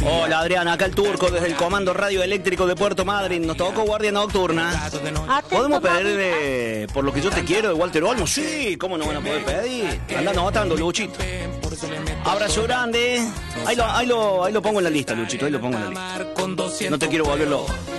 Hola Adriana, acá el Turco desde el Comando Radio Eléctrico de Puerto Madryn. Nos tocó Guardia Nocturna. ¿Podemos pedir Por lo que yo te quiero de Walter Olmo? Sí, ¿cómo no van a poder pedir? Anda notando, Luchito. Abrazo grande. Ahí lo pongo en la lista, Luchito, ahí lo pongo en la lista. No te quiero volver loco.